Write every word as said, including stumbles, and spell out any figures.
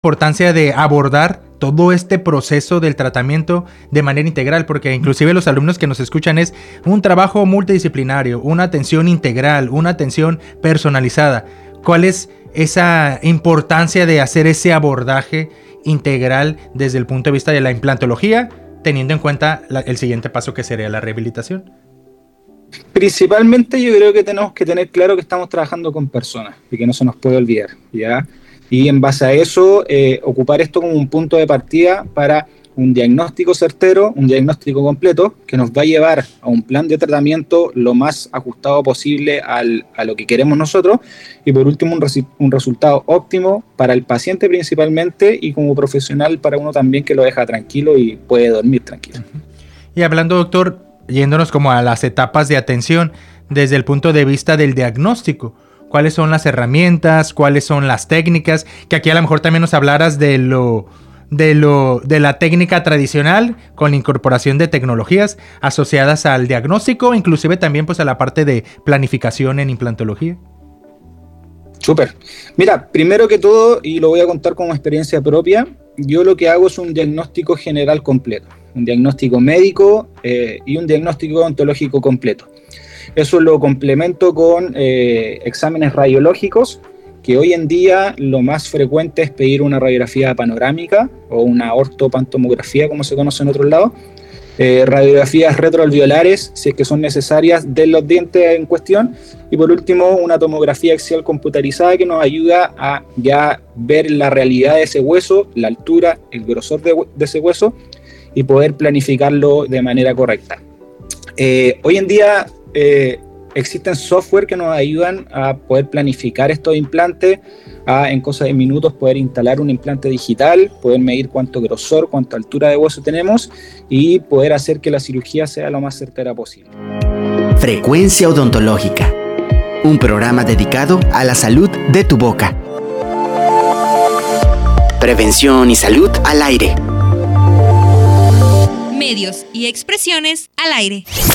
importancia de abordar todo este proceso del tratamiento de manera integral, porque inclusive los alumnos que nos escuchan es un trabajo multidisciplinario, una atención integral, una atención personalizada. ¿Cuál es esa importancia de hacer ese abordaje integral desde el punto de vista de la implantología, teniendo en cuenta la, el siguiente paso que sería la rehabilitación? Principalmente yo creo que tenemos que tener claro que estamos trabajando con personas y que no se nos puede olvidar, ¿ya? Y en base a eso, eh, ocupar esto como un punto de partida para un diagnóstico certero, un diagnóstico completo, que nos va a llevar a un plan de tratamiento lo más ajustado posible al, a lo que queremos nosotros, y por último un, res, un resultado óptimo para el paciente principalmente, y como profesional para uno también, que lo deja tranquilo y puede dormir tranquilo. Y hablando, doctor, yéndonos como a las etapas de atención desde el punto de vista del diagnóstico, ¿cuáles son las herramientas? ¿Cuáles son las técnicas? Que aquí a lo mejor también nos hablaras de lo, de lo, de la técnica tradicional con la incorporación de tecnologías asociadas al diagnóstico, inclusive también pues a la parte de planificación en implantología. Súper. Mira, primero que todo, y lo voy a contar como experiencia propia, yo lo que hago es un diagnóstico general completo, un diagnóstico médico eh, y un diagnóstico odontológico completo. Eso lo complemento con eh, exámenes radiológicos, que hoy en día lo más frecuente es pedir una radiografía panorámica o una ortopantomografía, como se conoce en otros lados, eh, radiografías retroalveolares, si es que son necesarias, de los dientes en cuestión, y por último una tomografía axial computarizada que nos ayuda a ya ver la realidad de ese hueso, la altura, el grosor de, de ese hueso, y poder planificarlo de manera correcta. Eh, hoy en día eh, existen software que nos ayudan a poder planificar estos implantes, a en cosa de minutos poder instalar un implante digital, poder medir cuánto grosor, cuánta altura de hueso tenemos y poder hacer que la cirugía sea lo más certera posible. Frecuencia Odontológica, un programa dedicado a la salud de tu boca. Prevención y salud al aire. Medios y expresiones al aire.